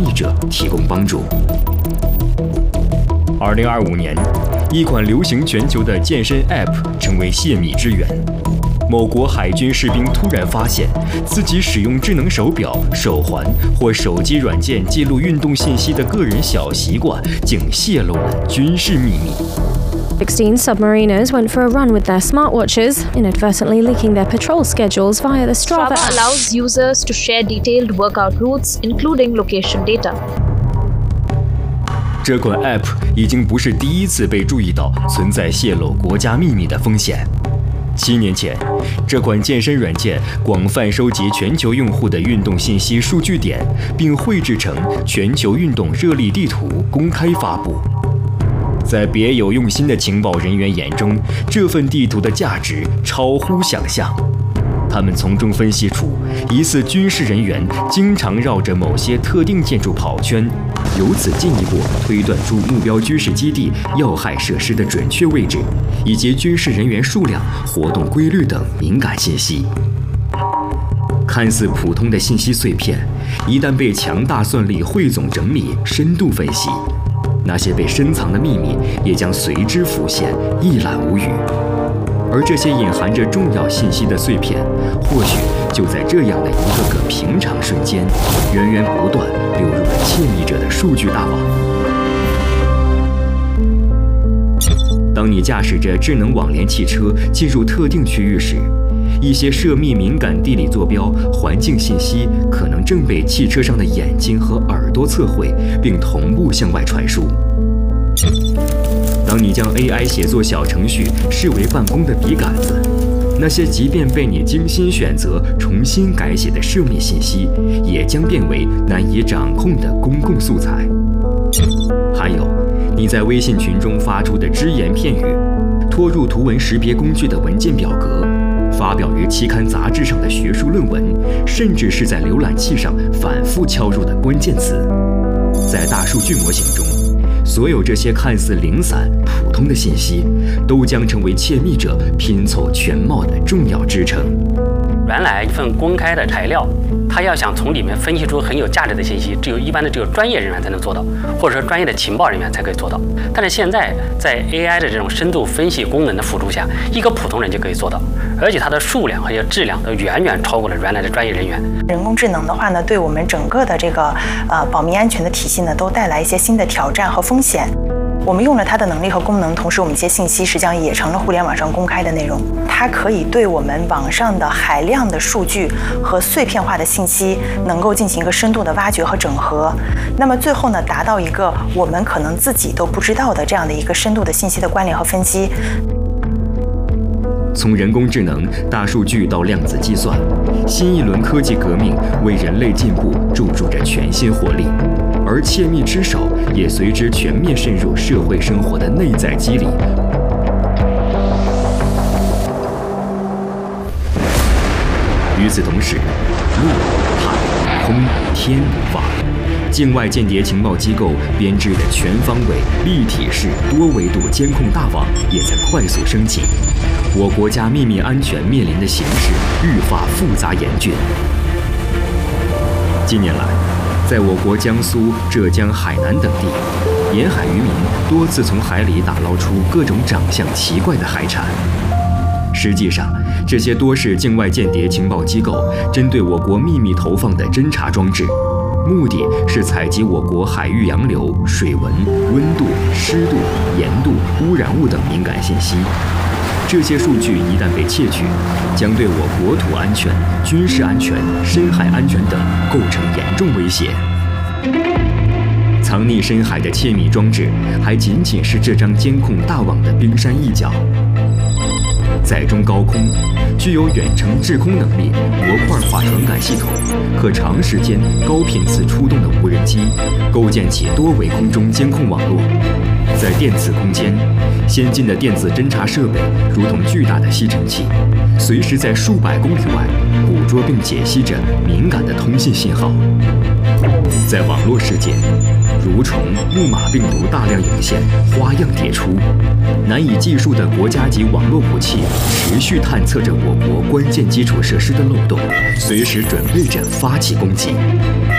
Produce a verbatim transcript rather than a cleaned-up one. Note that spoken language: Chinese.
密者提供帮助。二零二五年，一款流行全球的健身 App 成为泄密之源。某国海军士兵突然发现，自己使用智能手表、手环或手机软件记录运动信息的个人小习惯，竟泄露了军事秘密。 sixteen submariners went for a run with their smartwatches, inadvertently leaking their patrol schedules via the Strava. Strava allows users to share detailed workout routes, including location data. 这款 App 已经不是第一次被注意到存在泄露国家秘密的风险。七年前，这款健身软件广泛收集全球用户的运动信息数据点，并绘制成全球运动热力地图，公开发布。在别有用心的情报人员眼中，这份地图的价值超乎想象。他们从中分析出，疑似军事人员经常绕着某些特定建筑跑圈，由此进一步推断出目标军事基地、要害设施的准确位置，以及军事人员数量、活动规律等敏感信息。看似普通的信息碎片，一旦被强大算力汇总整理、深度分析，那些被深藏的秘密也将随之浮现，一览无余。而这些隐含着重要信息的碎片，或许就在这样的一个个平常瞬间，源源不断流入了窃密者的数据大网。当你驾驶着智能网联汽车进入特定区域时，一些涉密敏感地理坐标、环境信息可能正被汽车上的眼睛和耳朵测绘，并同步向外传输。当你将 A I 写作小程序视为办公的笔杆子，那些即便被你精心选择、重新改写的涉密信息，也将变为难以掌控的公共素材。还有，你在微信群中发出的只言片语，拖入图文识别工具的文件表格，发表于期刊杂志上的学术论文，甚至是在浏览器上反复敲入的关键词，在大数据模型中，所有这些看似零散、普通的信息，都将成为窃密者拼凑全貌的重要支撑。 原来一份公开的材料，他要想从里面分析出很有价值的信息，只有一般的只有专业人员才能做到，或者说专业的情报人员才可以做到。但是现在在 A I 的这种深度分析功能的辅助下，一个普通人就可以做到，而且它的数量和质量都远远超过了原来的专业人员。 人工智能的话呢，对我们整个的这个呃保密安全的体系呢，都带来一些新的挑战和风险。我们用了它的能力和功能，同时我们这些信息实际上也成了互联网上公开的内容。它可以对我们网上的海量的数据和碎片化的信息能够进行一个深度的挖掘和整合，那么最后呢，达到一个我们可能自己都不知道的这样的一个深度的信息的关联和分析。 从人工智能、大数据到量子计算，新一轮科技革命为人类进步注入着全新活力，而窃密之手也随之全面渗入社会生活的内在机理。与此同时，陆、海、空、天、网，境外间谍情报机构编织的全方位、立体式、多维度监控大网也在快速升级。我国家秘密安全面临的形势愈发复杂严峻。近年来，在我国江苏、浙江、海南等地，沿海渔民多次从海里打捞出各种长相奇怪的海产。实际上，这些多是境外间谍情报机构针对我国秘密投放的侦察装置，目的是采集我国海域洋流、水文、温度、湿度、盐度、污染物等敏感信息。这些数据一旦被窃取，将对我国土安全、军事安全、深海安全等构成严重威胁。藏匿深海的窃密装置还仅仅是这张监控大网的冰山一角。在中高空，具有远程制空能力、模块化传感系统，可长时间、高频次出动的无人机，构建起多维空中监控网络。在电磁空间，先进的电子侦察设备如同巨大的吸尘器，随时在数百公里外捕捉并解析着敏感的通信信号。在网络世界，蠕虫、木马病毒大量涌现，花样迭出。难以计数的国家级网络武器持续探测着我国关键基础设施的漏洞，随时准备着发起攻击。